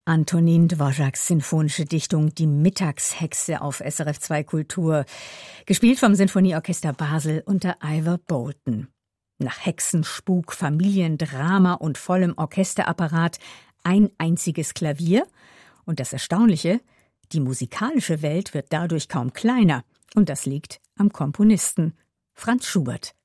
Antonin Dvořáks sinfonische Dichtung Die Mittagshexe auf SRF 2 Kultur, gespielt vom Sinfonieorchester Basel unter Ivor Bolton. Nach Hexenspuk, Familiendrama und vollem Orchesterapparat ein einziges Klavier. Und das Erstaunliche, die musikalische Welt wird dadurch kaum kleiner. Und das liegt am Komponisten Franz Schubert.